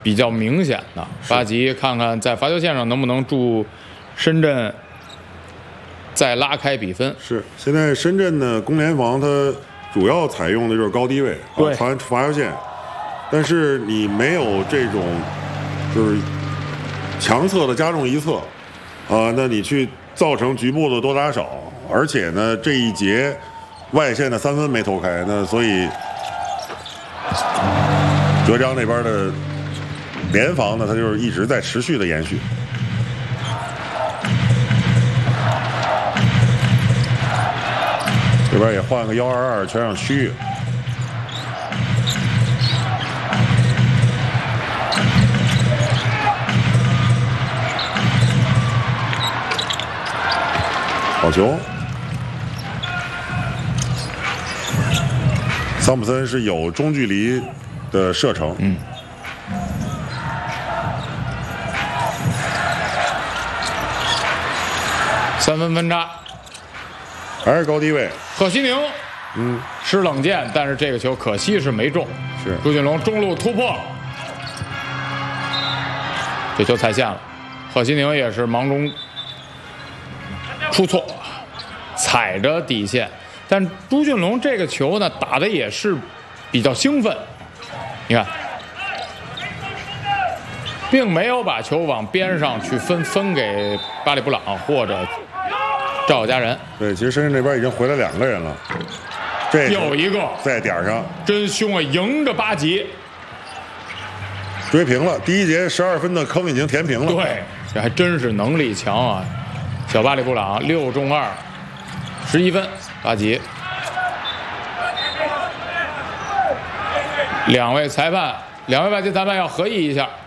比较明显的。巴吉看看在罚球线上能不能助深圳再拉开比分。 是，现在深圳的攻联防它主要采用的就是高低位， 对， 罚球线，但是你没有这种就是强侧的加重一侧，那你去造成局部的多打少，而且呢这一节外线的3分没投开，那所以浙江那边的联防呢，它就是一直在持续的延续。这边也换个122全场区域。好球！桑普森是有中距离的射程。 3分分差， 还是高低位。 贺西宁，施冷箭，但是这个球可惜是没中。 是朱俊龙中路突破，这球踩线了。贺西宁也是忙中出错，踩着底线。但朱俊龙这个球呢，打的也是比较兴奋。你看，并没有把球往边上去分给巴里布朗或者赵小佳人。 对，其实深圳这边已经回来2个人了，这有一个在点上， 真凶啊！迎着巴吉追平了。第一节12分的坑已经填平了。 对，这还真是能力强啊！小巴里布朗6中2。11分，巴吉。两位巴吉裁判要合议一下。